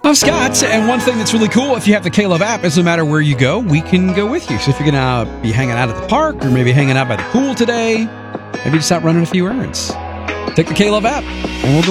I'm Scott, and one thing that's really cool, if you have the K-Love app, is no matter where you go, we can go with you. So if you're going to be hanging out at the park, or maybe hanging out by the pool today, maybe just out running a few errands, take the K-Love app.